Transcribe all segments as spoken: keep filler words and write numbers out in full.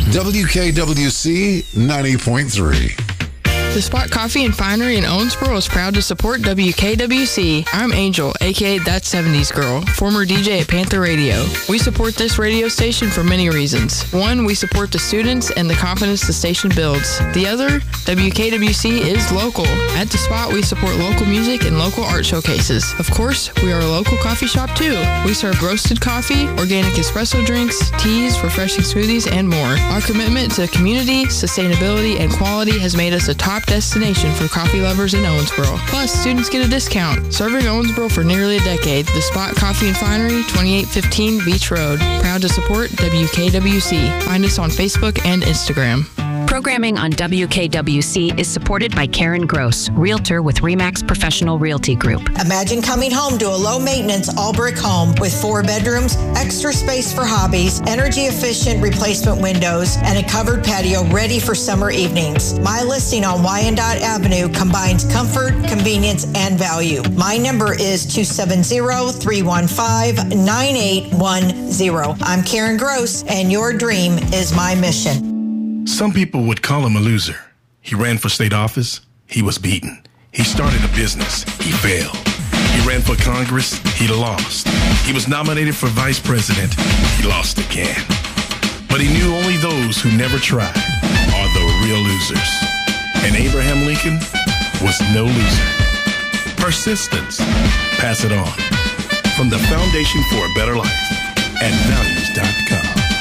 W K W C ninety point three. The Spot Coffee and Finery in Owensboro is proud to support W K W C. I'm Angel, aka That seventies Girl, former D J at Panther Radio. We support this radio station for many reasons. One, we support the students and the confidence the station builds. The other, W K W C is local. At The Spot, we support local music and local art showcases. Of course, we are a local coffee shop too. We serve roasted coffee, organic espresso drinks, teas, refreshing smoothies, and more. Our commitment to community, sustainability, and quality has made us a top destination for coffee lovers in Owensboro. Plus, students get a discount. Serving Owensboro for nearly a decade, The Spot Coffee and Finery, twenty-eight fifteen Beach Road. Proud to support W K W C. Find us on Facebook and Instagram. Programming on W K W C is supported by Karen Gross, Realtor with RE/MAX Professional Realty Group. Imagine coming home to a low-maintenance all-brick home with four bedrooms, extra space for hobbies, energy-efficient replacement windows, and a covered patio ready for summer evenings. My listing on Wyandotte Avenue combines comfort, convenience, and value. My number is two seven zero, three one five, nine eight one zero. I'm Karen Gross, and your dream is my mission. Some people would call him a loser. He ran for state office. He was beaten. He started a business. He failed. He ran for Congress. He lost. He was nominated for vice president. He lost again. But he knew only those who never tried are the real losers. And Abraham Lincoln was no loser. Persistence. Pass it on. From the Foundation for a Better Life at values dot com.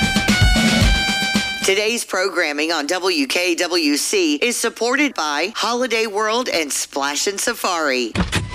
Today's programming on W K W C is supported by Holiday World and Splash and Safari.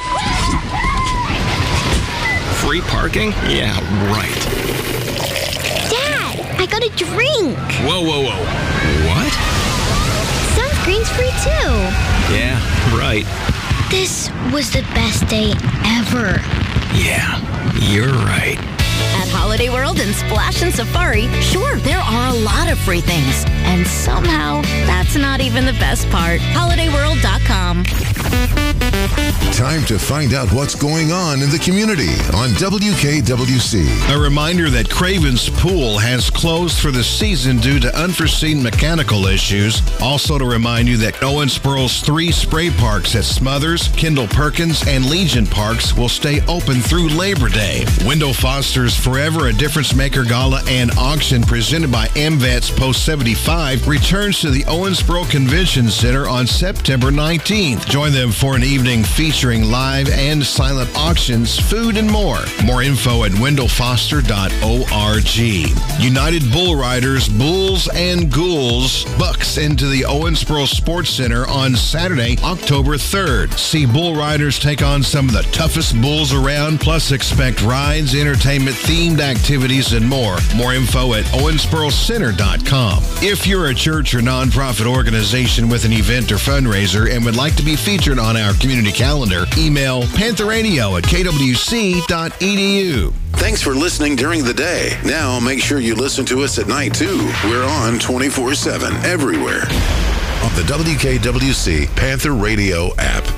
Free parking? Yeah, right. Dad, I got a drink. Whoa, whoa, whoa. What? Sunscreen's free too. Yeah, right. This was the best day ever. Yeah, you're right. At Holiday World and Splash and Safari, sure, there are a lot of free things. And somehow, that's not even the best part. holiday world dot com. Time to find out what's going on in the community on W K W C. A reminder that Craven's Pool has closed for the season due to unforeseen mechanical issues. Also to remind you that Owensboro's three spray parks at Smothers, Kendall Perkins, and Legion Parks will stay open through Labor Day. Wendell Foster's Forever a Difference Maker Gala and Auction presented by M VETS Post seventy-five returns to the Owensboro Convention Center on September nineteenth. Join them for an evening featuring live and silent auctions, food, and more. More info at wendell foster dot org. United Bull Riders, Bulls and Ghouls bucks into the Owensboro Sports Center on Saturday, October third. See Bull Riders take on some of the toughest bulls around, plus expect rides, entertainment, themed activities, and more. More info at owensboro center dot com. If you're a church or nonprofit organization with an event or fundraiser and would like to be featured on our community calendar, email panther radio at k w c dot e d u. Thanks for listening during the day. Now make sure you listen to us at night too. We're on twenty-four seven everywhere on the W K W C Panther Radio app.